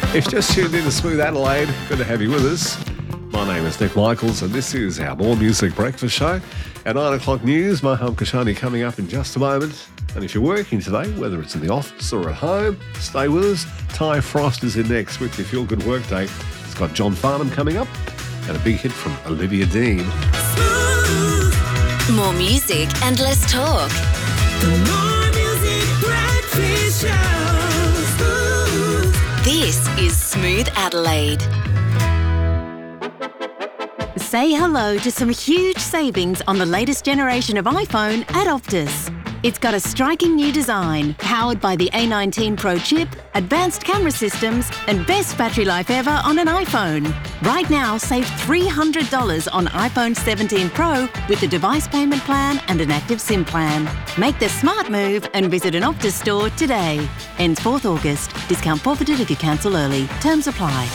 If you're just tuned in to Smooth Adelaide, good to have you with us. My name is Nick Michaels and this is our More Music Breakfast Show. At 9 o'clock news, Maham Kashani coming up in just a moment. And if you're working today, whether it's in the office or at home, stay with us. Ty Frost is in next with your Feel Good Workday. It's got John Farnham coming up and a big hit from Olivia Dean. More music and less talk. The More Music Breakfast Show. This is Smooth Adelaide. Say hello to some huge savings on the latest generation of iPhone at Optus. It's got a striking new design, powered by the A19 Pro chip, advanced camera systems, and best battery life ever on an iPhone. Right now, save $300 on iPhone 17 Pro with the device payment plan and an active SIM plan. Make the smart move and visit an Optus store today. Ends 4th August. Discount forfeited if you cancel early. Terms apply.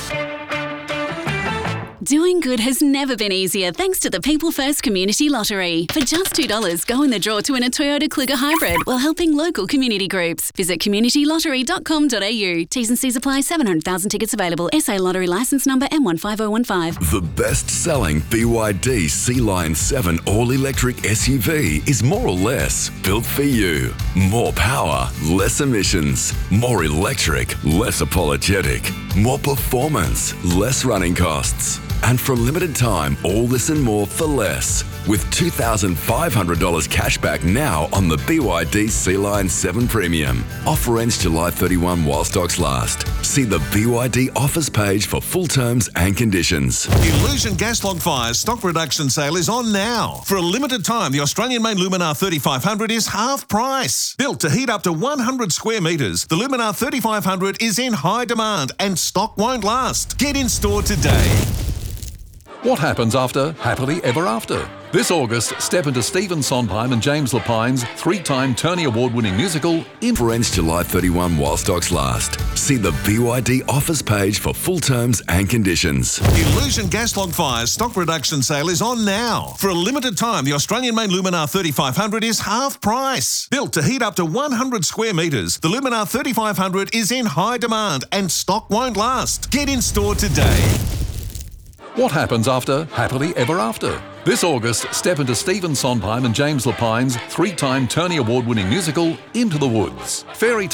Doing good has never been easier thanks to the People First Community Lottery. For just $2, go in the draw to win a Toyota Kluger Hybrid while helping local community groups. Visit communitylottery.com.au. T's and C's apply. 700,000 tickets available. SA Lottery licence number M15015. The best-selling BYD Sea Lion 7 all-electric SUV is more or less built for you. More power, less emissions. More electric, less apologetic. More performance, less running costs. And for a limited time, all this and more for less. With $2,500 cash back now on the BYD Sea Lion 7 Premium. Offer ends July 31 while stocks last. See the BYD offers page for full terms and conditions. Illusion Gas Log Fire's stock reduction sale is on now. For a limited time, the Australian-made Luminar 3500 is half price. Built to heat up to 100 square metres, the Luminar 3500 is in high demand and stock won't last. Get in store today. What happens after Happily Ever After? This August, step into Stephen Sondheim and James Lapine's 3-time Tony Award-winning musical Offer ends July 31 while stocks last. See the BYD offers page for full terms and conditions. Illusion Gas Log Fire's stock reduction sale is on now. For a limited time, the Australian-made Luminar 3500 is half price. Built to heat up to 100 square metres, the Luminar 3500 is in high demand and stock won't last. Get in store today. What happens after Happily Ever After? This August, step into Stephen Sondheim and James Lapine's 3-time Tony Award-winning musical Into the Woods. Fairy